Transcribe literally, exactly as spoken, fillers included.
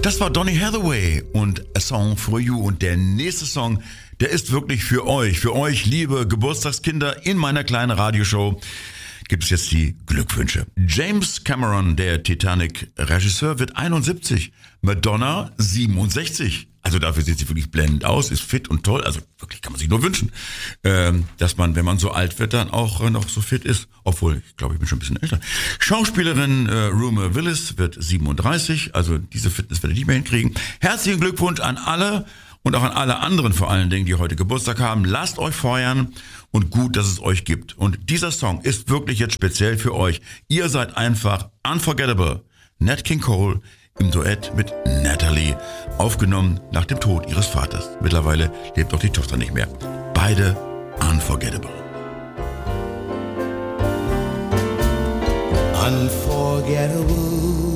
Das war Donny Hathaway und A Song for You. Und der nächste Song, der ist wirklich für euch, für euch, liebe Geburtstagskinder, in meiner kleinen Radioshow gibt es jetzt die Glückwünsche. James Cameron, der Titanic-Regisseur, wird einundsiebzig. Madonna siebenundsechzig. Also dafür sieht sie wirklich blendend aus, ist fit und toll. Also wirklich kann man sich nur wünschen, ähm, dass man, wenn man so alt wird, dann auch äh, noch so fit ist. Obwohl, ich glaube, ich bin schon ein bisschen älter. Schauspielerin äh, Rumor Willis wird siebenunddreißig. Also diese Fitness werde ich nicht mehr hinkriegen. Herzlichen Glückwunsch an alle und auch an alle anderen vor allen Dingen, die heute Geburtstag haben. Lasst euch feiern und gut, dass es euch gibt. Und dieser Song ist wirklich jetzt speziell für euch. Ihr seid einfach unforgettable. Nat King Cole im Duett mit Natalie, aufgenommen nach dem Tod ihres Vaters. Mittlerweile lebt auch die Tochter nicht mehr. Beide unforgettable. Unforgettable